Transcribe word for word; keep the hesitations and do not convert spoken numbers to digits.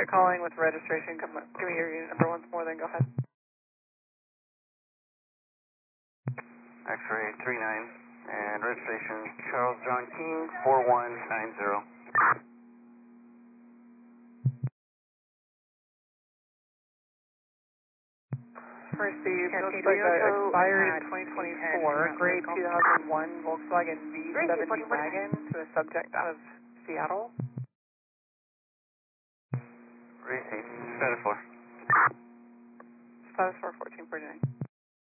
you're calling with registration, come on, give me your unit number once more, then go ahead. X-ray three nine, and registration Charles John King, four one nine zero. Received, looks like that expired in twenty twenty-four, gray two thousand one Volkswagen V seventy wagon to a subject out of Seattle. Received, status four. Status for fourteen forty-nine.